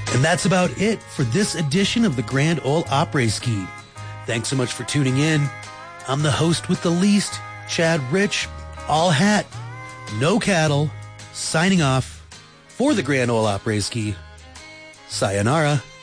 And that's about it for this edition of the Grand Ole Opry Ski. Thanks so much for tuning in. I'm the host with the least, Chad Rich, all hat, no cattle, signing off for the Grand Ole Opry Ski. Sayonara.